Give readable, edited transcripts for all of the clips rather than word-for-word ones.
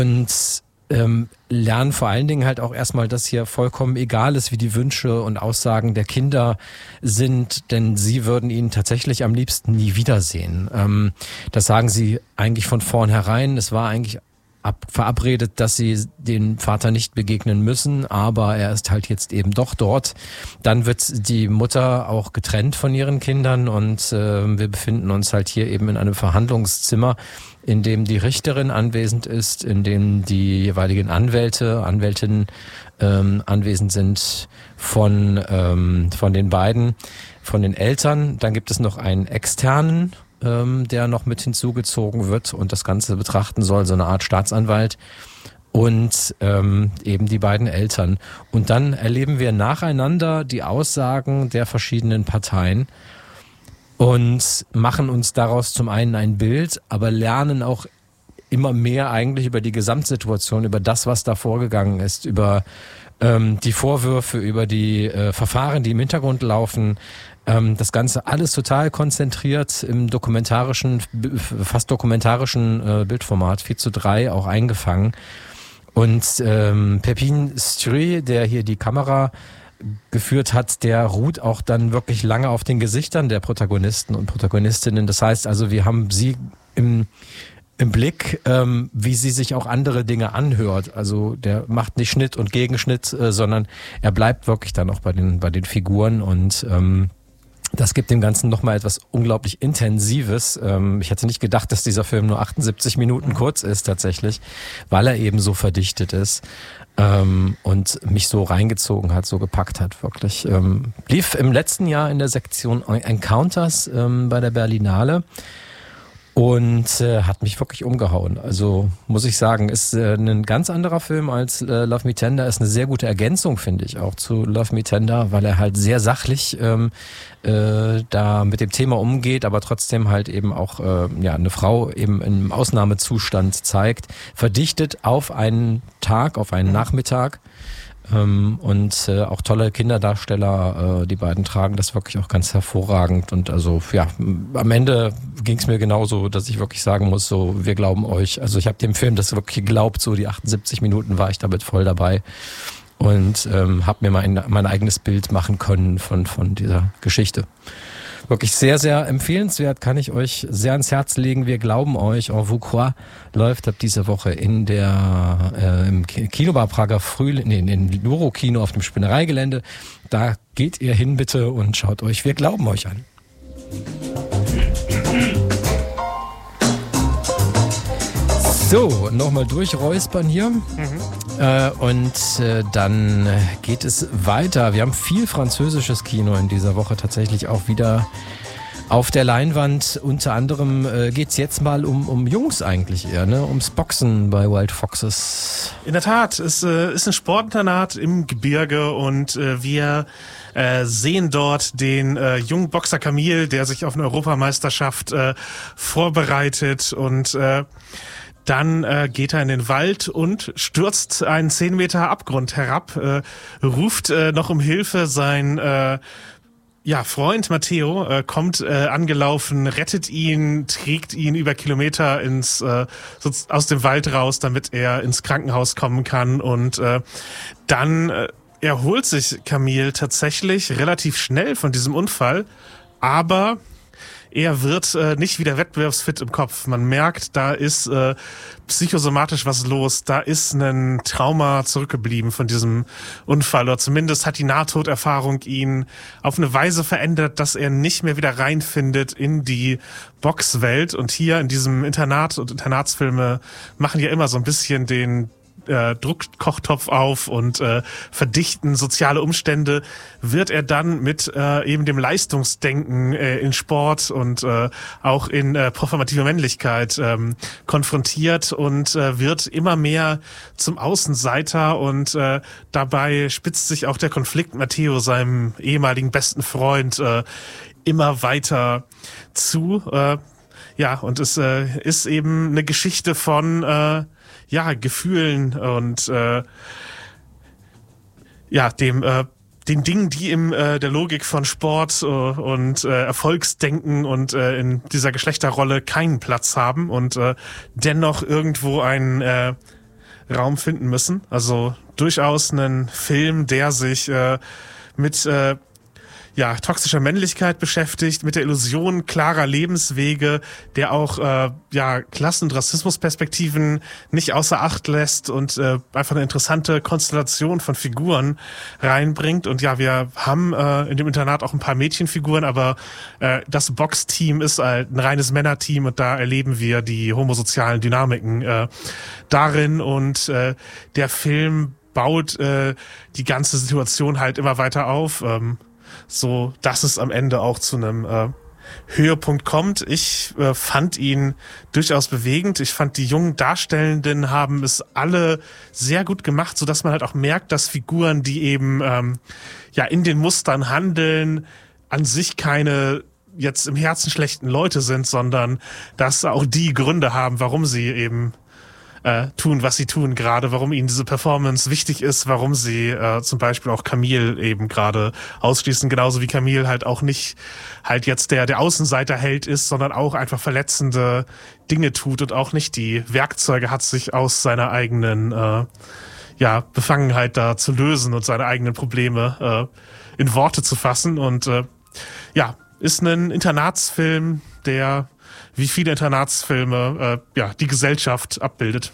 Und lernen vor allen Dingen halt auch erstmal, dass hier vollkommen egal ist, wie die Wünsche und Aussagen der Kinder sind, denn sie würden ihn tatsächlich am liebsten nie wiedersehen. Das sagen sie eigentlich von vornherein. Es war eigentlich verabredet, dass sie den Vater nicht begegnen müssen, aber er ist halt jetzt eben doch dort. Dann wird die Mutter auch getrennt von ihren Kindern und wir befinden uns halt hier eben in einem Verhandlungszimmer, in dem die Richterin anwesend ist, in dem die jeweiligen Anwältinnen anwesend sind von den beiden, von den Eltern. Dann gibt es noch einen externen, der noch mit hinzugezogen wird und das Ganze betrachten soll, so eine Art Staatsanwalt und eben die beiden Eltern. Und dann erleben wir nacheinander die Aussagen der verschiedenen Parteien und machen uns daraus zum einen ein Bild, aber lernen auch immer mehr eigentlich über die Gesamtsituation, über das, was da vorgegangen ist, über die Vorwürfe, über die Verfahren, die im Hintergrund laufen. Das Ganze alles total konzentriert im fast dokumentarischen Bildformat, 4:3 auch eingefangen. Und Pepin Stry, der hier die Kamera geführt hat, der ruht auch dann wirklich lange auf den Gesichtern der Protagonisten und Protagonistinnen. Das heißt also, wir haben sie im Blick, wie sie sich auch andere Dinge anhört. Also der macht nicht Schnitt und Gegenschnitt, sondern er bleibt wirklich dann auch bei den Figuren und das gibt dem Ganzen nochmal etwas unglaublich Intensives. Ich hätte nicht gedacht, dass dieser Film nur 78 Minuten kurz ist tatsächlich, weil er eben so verdichtet ist und mich so reingezogen hat, so gepackt hat wirklich. Lief im letzten Jahr in der Sektion Encounters bei der Berlinale und hat mich wirklich umgehauen. Also muss ich sagen, ist ein ganz anderer Film als Love Me Tender, ist eine sehr gute Ergänzung, finde ich, auch zu Love Me Tender, weil er halt sehr sachlich da mit dem Thema umgeht, aber trotzdem halt eben auch eine Frau eben im Ausnahmezustand zeigt, verdichtet auf einen Tag, auf einen Nachmittag. Und auch tolle Kinderdarsteller, die beiden tragen das wirklich auch ganz hervorragend und also ja, am Ende ging es mir genauso, dass ich wirklich sagen muss, so, wir glauben euch, also ich habe dem Film das wirklich geglaubt, so die 78 Minuten war ich damit voll dabei und habe mir mein eigenes Bild machen können von dieser Geschichte. Wirklich sehr, sehr empfehlenswert, kann ich euch sehr ans Herz legen. Wir glauben euch. En vous croit läuft ab dieser Woche in der im Kinobar Prager Frühling, in Luro-Kino auf dem Spinnereigelände. Da geht ihr hin bitte und schaut euch Wir glauben euch an. So, nochmal durchräuspern hier. Und dann geht es weiter. Wir haben viel französisches Kino in dieser Woche tatsächlich auch wieder auf der Leinwand. Unter anderem geht's jetzt mal um Jungs eigentlich eher, ne? Ums Boxen bei Wild Foxes. In der Tat, es ist ein Sportinternat im Gebirge und wir sehen dort den jungen Boxer Camille, der sich auf eine Europameisterschaft vorbereitet und dann geht er in den Wald und stürzt einen 10 Meter Abgrund herab, ruft noch um Hilfe. Sein Freund Matteo kommt angelaufen, rettet ihn, trägt ihn über Kilometer aus dem Wald raus, damit er ins Krankenhaus kommen kann. Und dann erholt sich Camille tatsächlich relativ schnell von diesem Unfall, aber er wird nicht wieder wettbewerbsfit im Kopf. Man merkt, da ist psychosomatisch was los. Da ist ein Trauma zurückgeblieben von diesem Unfall. Oder zumindest hat die Nahtoderfahrung ihn auf eine Weise verändert, dass er nicht mehr wieder reinfindet in die Boxwelt. Und hier in diesem Internat und Internatsfilme machen ja immer so ein bisschen den Druckkochtopf auf und verdichten soziale Umstände, wird er dann mit eben dem Leistungsdenken in Sport und auch in performative Männlichkeit konfrontiert und wird immer mehr zum Außenseiter und dabei spitzt sich auch der Konflikt Matteo, seinem ehemaligen besten Freund, immer weiter zu. Und es ist eben eine Geschichte von Gefühlen und den Dingen, die in der Logik von Sport und Erfolgsdenken und in dieser Geschlechterrolle keinen Platz haben und dennoch irgendwo ein Raum finden müssen. Also durchaus ein Film, der sich mit toxischer Männlichkeit beschäftigt, mit der Illusion klarer Lebenswege, der auch Klassen- und Rassismusperspektiven nicht außer Acht lässt und einfach eine interessante Konstellation von Figuren reinbringt. Und ja, wir haben in dem Internat auch ein paar Mädchenfiguren, aber das Box-Team ist halt ein reines Männerteam und da erleben wir die homosozialen Dynamiken darin und der Film baut die ganze Situation halt immer weiter auf, so dass es am Ende auch zu einem Höhepunkt kommt. Ich fand ihn durchaus bewegend. Ich fand, die jungen Darstellenden haben es alle sehr gut gemacht, so dass man halt auch merkt, dass Figuren, die eben in den Mustern handeln, an sich keine jetzt im Herzen schlechten Leute sind, sondern dass auch die Gründe haben, warum sie eben tun, was sie tun gerade, warum ihnen diese Performance wichtig ist, warum sie zum Beispiel auch Camille eben gerade ausschließen, genauso wie Camille halt auch nicht halt jetzt der Außenseiterheld ist, sondern auch einfach verletzende Dinge tut und auch nicht die Werkzeuge hat, sich aus seiner eigenen Befangenheit da zu lösen und seine eigenen Probleme in Worte zu fassen und ist ein Internatsfilm, der wie viele Internatsfilme die Gesellschaft abbildet.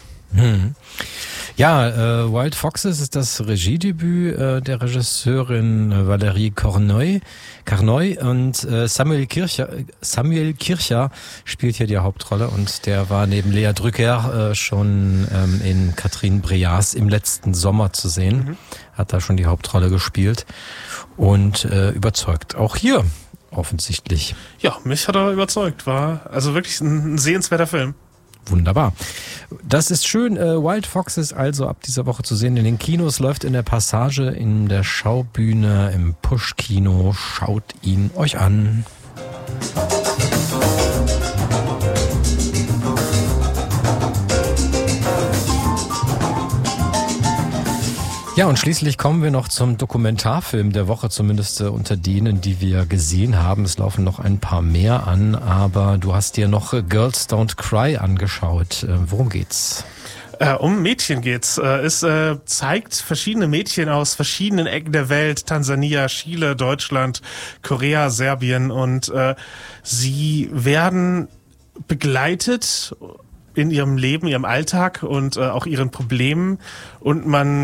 Ja, Wild Foxes ist das Regiedebüt der Regisseurin Valérie Carnoy und Samuel Kircher spielt hier die Hauptrolle und der war neben Lea Drücker schon in Catherine Breillat im letzten Sommer zu sehen, hat da schon die Hauptrolle gespielt und überzeugt. Auch hier offensichtlich. Ja, mich hat er überzeugt. War also wirklich ein sehenswerter Film. Wunderbar. Das ist schön. Wild Foxes also ab dieser Woche zu sehen in den Kinos, läuft in der Passage, in der Schaubühne, im Push-Kino. Schaut ihn euch an. Ja, und schließlich kommen wir noch zum Dokumentarfilm der Woche, zumindest unter denen, die wir gesehen haben. Es laufen noch ein paar mehr an, aber du hast dir noch Girls Don't Cry angeschaut. Worum geht's? Um Mädchen geht's. Es zeigt verschiedene Mädchen aus verschiedenen Ecken der Welt, Tansania, Chile, Deutschland, Korea, Serbien und sie werden begleitet in ihrem Leben, ihrem Alltag und auch ihren Problemen und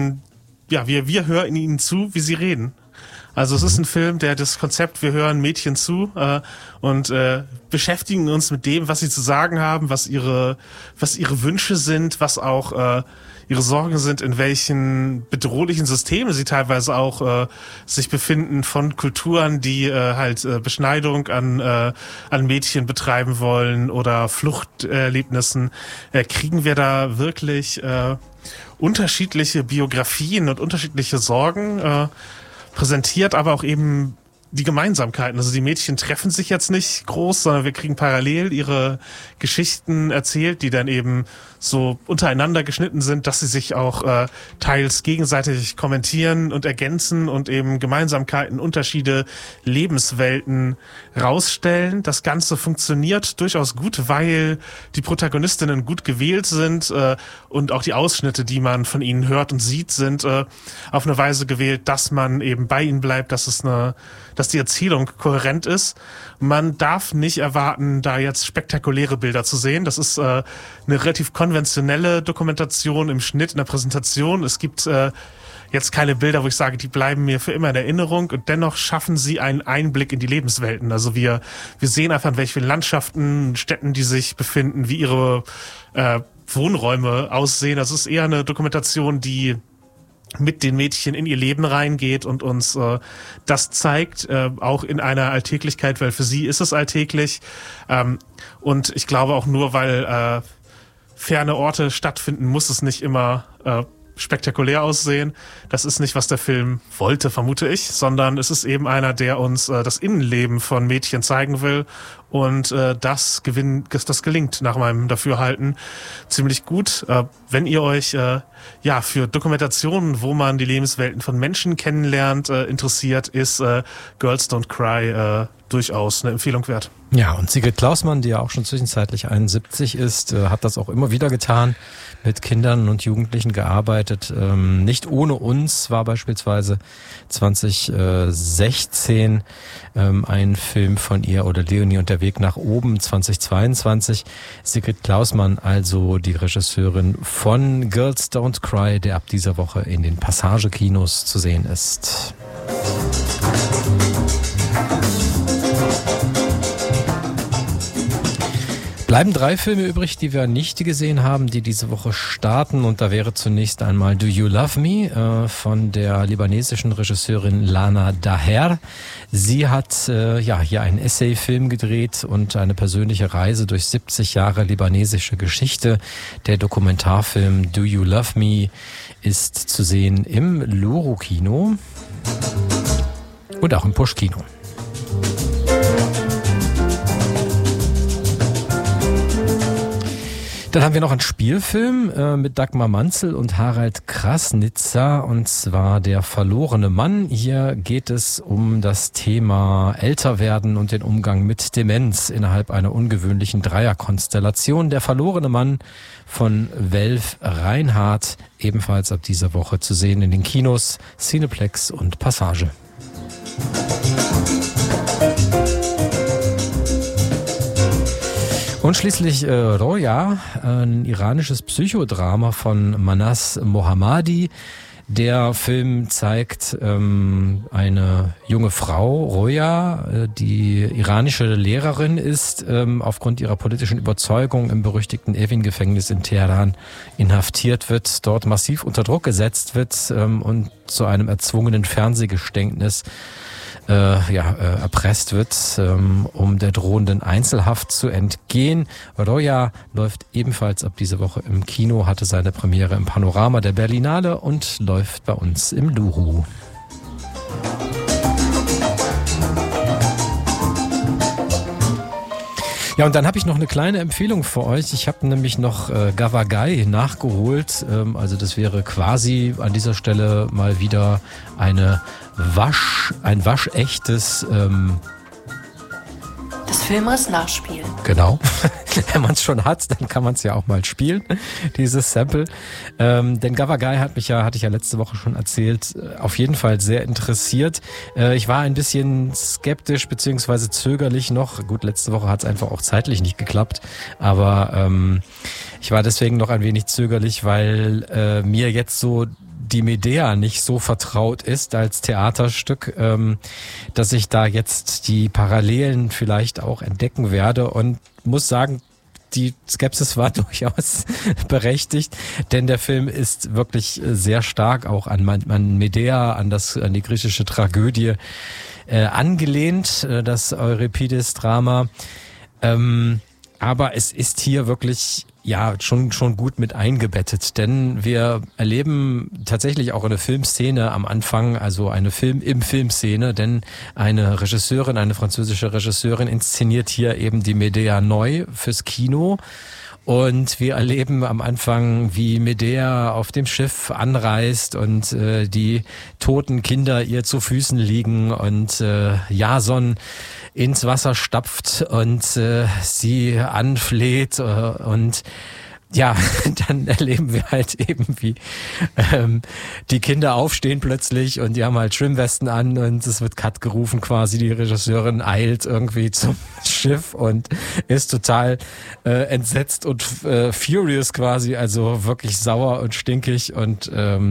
wir hören ihnen zu, wie sie reden. Also es ist ein Film, der das Konzept, wir hören Mädchen zu und beschäftigen uns mit dem, was sie zu sagen haben, was ihre Wünsche sind, was auch ihre Sorgen sind, in welchen bedrohlichen Systemen sie teilweise auch sich befinden von Kulturen, die Beschneidung an Mädchen betreiben wollen oder Fluchterlebnissen. Kriegen wir da wirklich unterschiedliche Biografien und unterschiedliche Sorgen präsentiert, aber auch eben die Gemeinsamkeiten. Also die Mädchen treffen sich jetzt nicht groß, sondern wir kriegen parallel ihre Geschichten erzählt, die dann eben so untereinander geschnitten sind, dass sie sich auch teils gegenseitig kommentieren und ergänzen und eben Gemeinsamkeiten, Unterschiede, Lebenswelten rausstellen. Das Ganze funktioniert durchaus gut, weil die Protagonistinnen gut gewählt sind und auch die Ausschnitte, die man von ihnen hört und sieht, sind auf eine Weise gewählt, dass man eben bei ihnen bleibt, dass die Erzählung kohärent ist. Man darf nicht erwarten, da jetzt spektakuläre Bilder zu sehen. Das ist eine relativ konventionelle Dokumentation im Schnitt, in der Präsentation. Es gibt jetzt keine Bilder, wo ich sage, die bleiben mir für immer in Erinnerung und dennoch schaffen sie einen Einblick in die Lebenswelten. Also wir sehen einfach, in welchen Landschaften, Städten die sich befinden, wie ihre Wohnräume aussehen. Das ist eher eine Dokumentation, die mit den Mädchen in ihr Leben reingeht und uns das zeigt, auch in einer Alltäglichkeit, weil für sie ist es alltäglich. Und ich glaube auch nur, weil ferne Orte stattfinden, muss es nicht immer spektakulär aussehen. Das ist nicht, was der Film wollte, vermute ich, sondern es ist eben einer, der uns das Innenleben von Mädchen zeigen will und das gelingt nach meinem Dafürhalten ziemlich gut. Wenn ihr euch für Dokumentationen, wo man die Lebenswelten von Menschen kennenlernt, interessiert, ist Girls Don't Cry durchaus eine Empfehlung wert. Ja, und Sigrid Klausmann, die ja auch schon zwischenzeitlich 71 ist, hat das auch immer wieder getan, mit Kindern und Jugendlichen gearbeitet. Nicht ohne uns war beispielsweise 2016 ein Film von ihr oder Leonie und der Weg nach oben 2022. Sigrid Klausmann, also die Regisseurin von Girls Don't Cry, der ab dieser Woche in den Passage-Kinos zu sehen ist. Bleiben 3 Filme übrig, die wir nicht gesehen haben, die diese Woche starten. Und da wäre zunächst einmal Do You Love Me von der libanesischen Regisseurin Lana Daher. Sie hat hier einen Essay-Film gedreht und eine persönliche Reise durch 70 Jahre libanesische Geschichte. Der Dokumentarfilm Do You Love Me ist zu sehen im Loro-Kino und auch im Push-Kino. Dann haben wir noch einen Spielfilm mit Dagmar Manzel und Harald Krasnitzer, und zwar Der verlorene Mann. Hier geht es um das Thema Älterwerden und den Umgang mit Demenz innerhalb einer ungewöhnlichen Dreierkonstellation. Der verlorene Mann von Welf Reinhardt, ebenfalls ab dieser Woche zu sehen in den Kinos, Cineplex und Passage. Und schließlich Roya, ein iranisches Psychodrama von Manas Mohammadi. Der Film zeigt eine junge Frau, Roya, die iranische Lehrerin ist, aufgrund ihrer politischen Überzeugung im berüchtigten Evin-Gefängnis in Teheran inhaftiert wird, dort massiv unter Druck gesetzt wird und zu einem erzwungenen Fernsehgeständnis erpresst wird, um der drohenden Einzelhaft zu entgehen. Roya läuft ebenfalls ab dieser Woche im Kino, hatte seine Premiere im Panorama der Berlinale und läuft bei uns im Luru. Ja, und dann habe ich noch eine kleine Empfehlung für euch. Ich habe nämlich noch Gavagai nachgeholt. Also das wäre quasi an dieser Stelle mal wieder ein waschechtes des Filmers nachspielen. Genau. Wenn man es schon hat, dann kann man es ja auch mal spielen, dieses Sample. Denn Gavagai hatte ich ja letzte Woche schon erzählt, auf jeden Fall sehr interessiert. Ich war ein bisschen skeptisch beziehungsweise zögerlich noch. Gut, letzte Woche hat es einfach auch zeitlich nicht geklappt, aber ich war deswegen noch ein wenig zögerlich, weil mir jetzt so die Medea nicht so vertraut ist als Theaterstück, dass ich da jetzt die Parallelen vielleicht auch entdecken werde, und muss sagen, die Skepsis war durchaus berechtigt, denn der Film ist wirklich sehr stark auch an Medea, an die griechische Tragödie angelehnt, das Euripides-Drama. Aber es ist hier wirklich schon gut mit eingebettet, denn wir erleben tatsächlich auch eine Filmszene am Anfang, also eine Filmszene, denn eine französische Regisseurin inszeniert hier eben die Medea neu fürs Kino. Und wir erleben am Anfang, wie Medea auf dem Schiff anreist und die toten Kinder ihr zu Füßen liegen und Jason ins Wasser stapft und sie anfleht und ja, dann erleben wir halt eben, wie die Kinder aufstehen plötzlich und die haben halt Schwimmwesten an und es wird Cut gerufen quasi. Die Regisseurin eilt irgendwie zum Schiff und ist total entsetzt und furious quasi, also wirklich sauer und stinkig und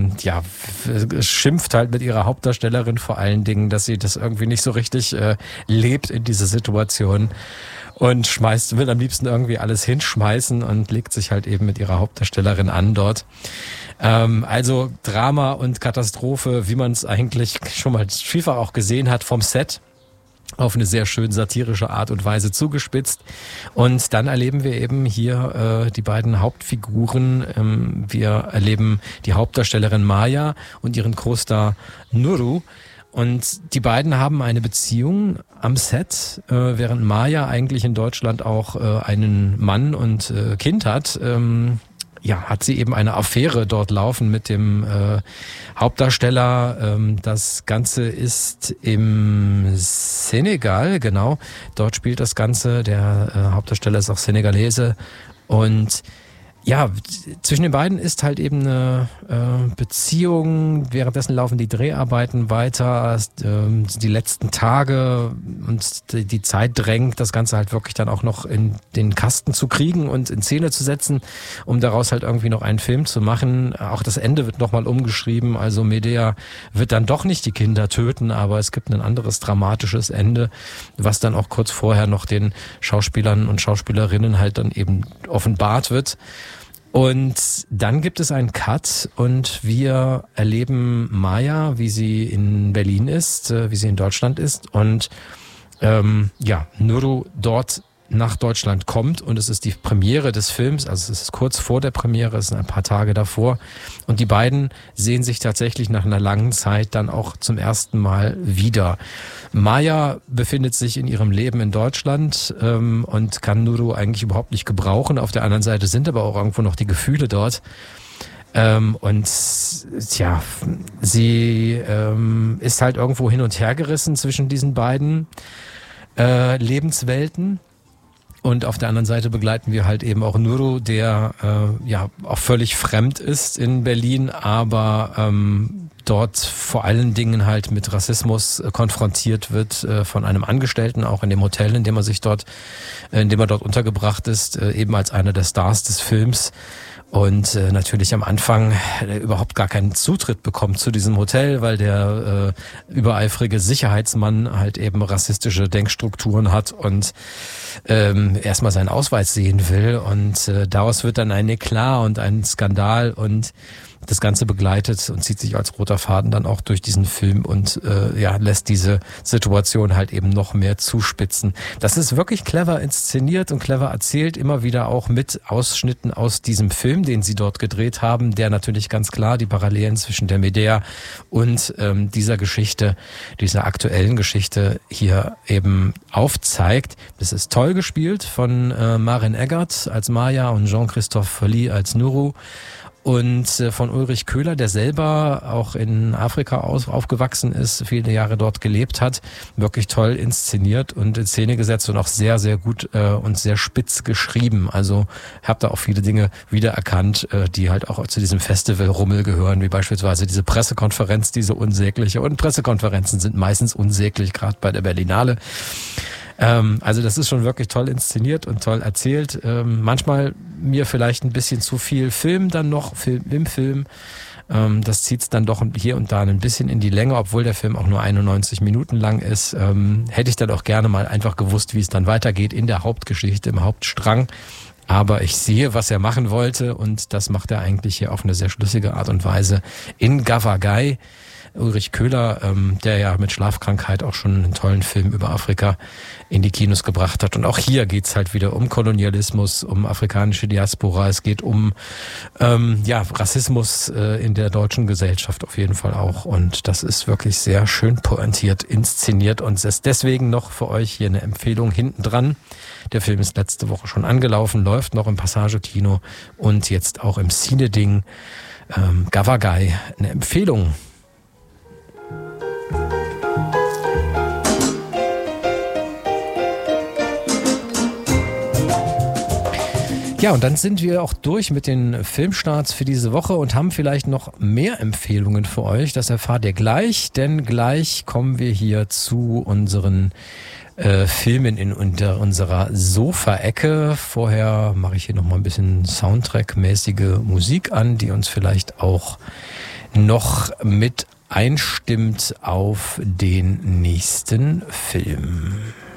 schimpft halt mit ihrer Hauptdarstellerin vor allen Dingen, dass sie das irgendwie nicht so richtig lebt in dieser Situation. Und will am liebsten irgendwie alles hinschmeißen und legt sich halt eben mit ihrer Hauptdarstellerin an dort. Also Drama und Katastrophe, wie man es eigentlich schon mal vielfach auch gesehen hat vom Set, auf eine sehr schön satirische Art und Weise zugespitzt. Und dann erleben wir eben hier die beiden Hauptfiguren. Wir erleben die Hauptdarstellerin Maya und ihren Co-Star Nuru. Und die beiden haben eine Beziehung am Set, während Maya eigentlich in Deutschland auch einen Mann und Kind hat, hat sie eben eine Affäre dort laufen mit dem Hauptdarsteller. Das Ganze ist im Senegal, genau. Dort spielt das Ganze. Der Hauptdarsteller ist auch Senegalese. Und ja, zwischen den beiden ist halt eben eine Beziehung. Währenddessen laufen die Dreharbeiten weiter, die letzten Tage, und die Zeit drängt, das Ganze halt wirklich dann auch noch in den Kasten zu kriegen und in Szene zu setzen, um daraus halt irgendwie noch einen Film zu machen. Auch das Ende wird nochmal umgeschrieben. Also Medea wird dann doch nicht die Kinder töten, aber es gibt ein anderes dramatisches Ende, was dann auch kurz vorher noch den Schauspielern und Schauspielerinnen halt dann eben offenbart wird. Und dann gibt es einen Cut und wir erleben Maya, wie sie in Berlin ist, wie sie in Deutschland ist und Nuru dort nach Deutschland kommt, und es ist die Premiere des Films, also es ist kurz vor der Premiere, es sind ein paar Tage davor, und die beiden sehen sich tatsächlich nach einer langen Zeit dann auch zum ersten Mal wieder. Maya befindet sich in ihrem Leben in Deutschland und kann Nuru eigentlich überhaupt nicht gebrauchen. Auf der anderen Seite sind aber auch irgendwo noch die Gefühle dort. Und ja, sie ist halt irgendwo hin und her gerissen zwischen diesen beiden Lebenswelten. Und auf der anderen Seite begleiten wir halt eben auch Nuru, der auch völlig fremd ist in Berlin, aber dort vor allen Dingen halt mit Rassismus konfrontiert wird von einem Angestellten, auch in dem Hotel, in dem er dort untergebracht ist, eben als einer der Stars des Films. Und natürlich am Anfang überhaupt gar keinen Zutritt bekommt zu diesem Hotel, weil der übereifrige Sicherheitsmann halt eben rassistische Denkstrukturen hat und erstmal seinen Ausweis sehen will. Und daraus wird dann ein Eklat und ein Skandal, und das Ganze begleitet und zieht sich als roter Faden dann auch durch diesen Film und lässt diese Situation halt eben noch mehr zuspitzen. Das ist wirklich clever inszeniert und clever erzählt, immer wieder auch mit Ausschnitten aus diesem Film, den sie dort gedreht haben, der natürlich ganz klar die Parallelen zwischen der Medea und dieser Geschichte, dieser aktuellen Geschichte hier eben aufzeigt. Das ist toll gespielt von Maren Eggert als Maya und Jean-Christophe Folli als Nuru. Und von Ulrich Köhler, der selber auch in Afrika aufgewachsen ist, viele Jahre dort gelebt hat, wirklich toll inszeniert und in Szene gesetzt und auch sehr, sehr gut und sehr spitz geschrieben. Also habe da auch viele Dinge wiedererkannt, die halt auch zu diesem Festival-Rummel gehören, wie beispielsweise diese Pressekonferenz, diese unsägliche. Und Pressekonferenzen sind meistens unsäglich, gerade bei der Berlinale. Also das ist schon wirklich toll inszeniert und toll erzählt. Manchmal mir vielleicht ein bisschen zu viel Film dann noch im Film. Das zieht es dann doch hier und da ein bisschen in die Länge, obwohl der Film auch nur 91 Minuten lang ist. Hätte ich dann auch gerne mal einfach gewusst, wie es dann weitergeht in der Hauptgeschichte, im Hauptstrang. Aber ich sehe, was er machen wollte, und das macht er eigentlich hier auf eine sehr schlüssige Art und Weise in Gavagai. Ulrich Köhler, der ja mit Schlafkrankheit auch schon einen tollen Film über Afrika in die Kinos gebracht hat. Und auch hier geht's halt wieder um Kolonialismus, um afrikanische Diaspora. Es geht um Rassismus in der deutschen Gesellschaft auf jeden Fall auch. Und das ist wirklich sehr schön pointiert, inszeniert, und es ist deswegen noch für euch hier eine Empfehlung hinten dran. Der Film ist letzte Woche schon angelaufen, läuft noch im Passage-Kino und jetzt auch im Cine-Ding. Gavagai, eine Empfehlung. Ja, und dann sind wir auch durch mit den Filmstarts für diese Woche und haben vielleicht noch mehr Empfehlungen für euch. Das erfahrt ihr gleich, denn gleich kommen wir hier zu unseren Filmen in unserer Sofa-Ecke. Vorher mache ich hier noch mal ein bisschen Soundtrack-mäßige Musik an, die uns vielleicht auch noch mit einstimmt auf den nächsten Film.